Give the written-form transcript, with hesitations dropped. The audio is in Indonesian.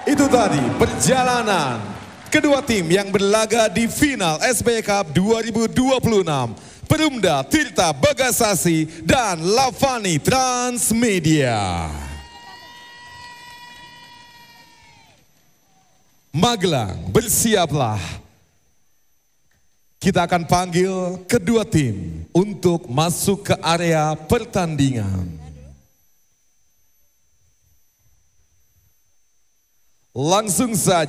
Itu tadi perjalanan kedua tim yang berlaga di final SBY Cup 2026. Perumda Tirta Bagasasi dan Lavani Transmedia. Magelang, bersiaplah. Kita akan panggil kedua tim untuk masuk ke area pertandingan. Langsung saja.